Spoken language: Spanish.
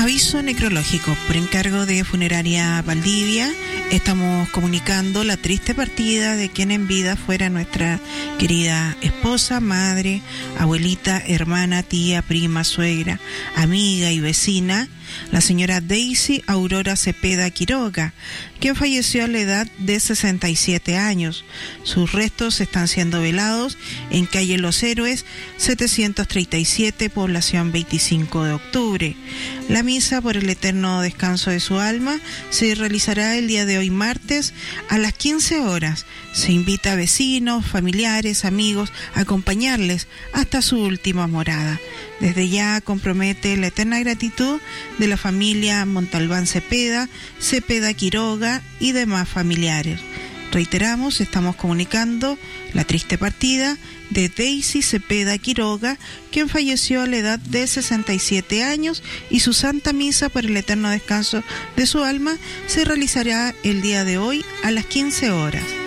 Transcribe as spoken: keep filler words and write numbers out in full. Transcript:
Aviso necrológico. Por encargo de Funeraria Valdivia, estamos comunicando la triste partida de quien en vida fuera nuestra querida esposa, madre, abuelita, hermana, tía, prima, suegra, amiga y vecina, la señora Daisy Aurora Cepeda Quiroga, quien falleció a la edad de sesenta y siete años. Sus restos están siendo velados en calle Los Héroes, setecientos treinta y siete, población veinticinco de octubre. La misa por el eterno descanso de su alma se realizará el día de hoy, martes, a las quince horas. Se invita a vecinos, familiares, amigos a acompañarles hasta su última morada. Desde ya compromete la eterna gratitud de la familia Montalbán Cepeda, Cepeda Quiroga y demás familiares. Reiteramos, estamos comunicando la triste partida de Daisy Cepeda Quiroga, quien falleció a la edad de sesenta y siete años, y su santa misa por el eterno descanso de su alma se realizará el día de hoy a las quince horas.